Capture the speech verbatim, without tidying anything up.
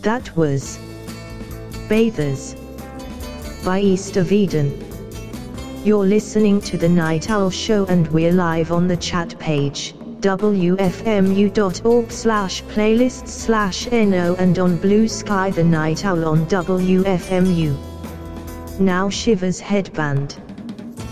That was Bathers by East of Eden. You're listening to The Night Owl Show and we're live on the chat page, w f m u dot org slash playlists slash no, and on Blue Sky The Night Owl on W F M U. Now Shivers Headband.